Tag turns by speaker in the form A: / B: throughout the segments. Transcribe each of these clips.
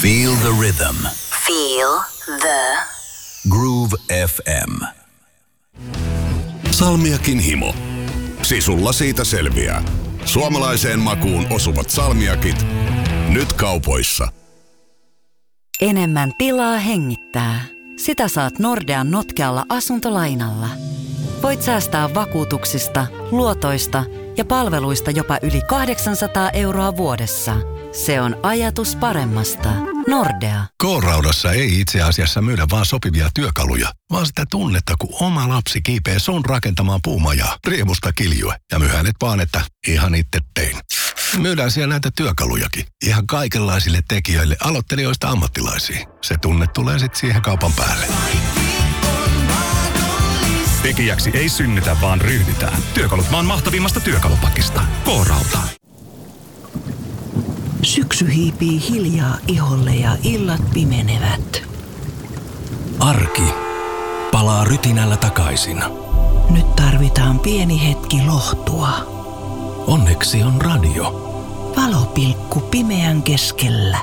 A: Feel the rhythm.
B: Feel the
A: Groove FM.
C: Salmiakin himo. Sisulla siitä selviää. Suomalaiseen makuun osuvat salmiakit. Nyt kaupoissa.
D: Enemmän tilaa hengittää. Sitä saat Nordean notkealla asuntolainalla. Voit säästää vakuutuksista, luotoista ja palveluista jopa yli 800 € vuodessa. Se on ajatus paremmasta. Nordea.
E: K-Raudassa ei itse asiassa myydä vaan sopivia työkaluja, vaan sitä tunnetta, kun oma lapsi kiipee sun rakentamaan puumajaa, riemusta kiljue ja myhänet vaan, että ihan itse tein. Myydään siellä näitä työkalujakin. Ihan kaikenlaisille tekijöille, aloittelijoista ammattilaisiin. Se tunne tulee sitten siihen kaupan päälle.
F: Tekijäksi ei synnytä, vaan ryhdytään. Työkalut maan mahtavimmasta työkalupakista. K-Rauta.
G: Syksy hiipii hiljaa iholle ja illat pimenevät.
H: Arki palaa rytinällä takaisin.
G: Nyt tarvitaan pieni hetki lohtua.
H: Onneksi on radio.
G: Valopilkku pimeän keskellä.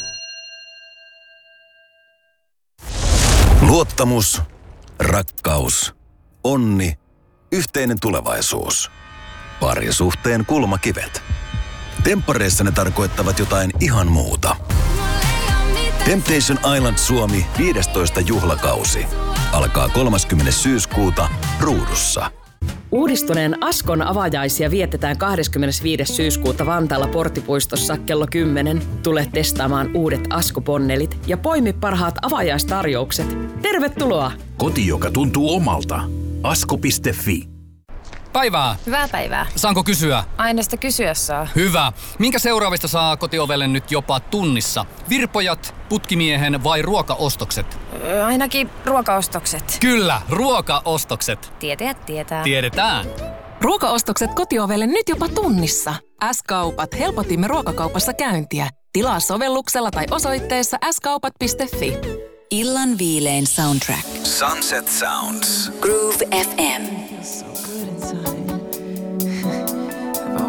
A: Luottamus, rakkaus, onni, yhteinen tulevaisuus. Parisuhteen kulmakivet. Temppareissa ne tarkoittavat jotain ihan muuta. Temptation Island Suomi 15. juhlakausi. Alkaa 30. syyskuuta Ruudussa.
I: Uudistuneen Askon avajaisia vietetään 25. syyskuuta Vantaalla Porttipuistossa kello 10. Tule testaamaan uudet Asko-ponnelit ja poimi parhaat avajaistarjoukset. Tervetuloa!
J: Koti, joka tuntuu omalta. Asko.fi.
K: Päivää.
L: Hyvää päivää.
K: Saanko kysyä?
L: Aina sitä kysyä saa.
K: Hyvä. Minkä seuraavista saa kotiovelle nyt jopa tunnissa? Virpojat, putkimiehen vai ruokaostokset?
L: Ainakin ruokaostokset.
K: Kyllä, ruokaostokset.
L: Tietäjät tietää.
K: Tiedetään.
M: Ruokaostokset kotiovelle nyt jopa tunnissa. S-kaupat, helpotimme ruokakaupassa käyntiä. Tilaa sovelluksella tai osoitteessa skaupat.fi.
B: Illan viilein soundtrack.
A: Sunset Sounds.
B: Groove FM.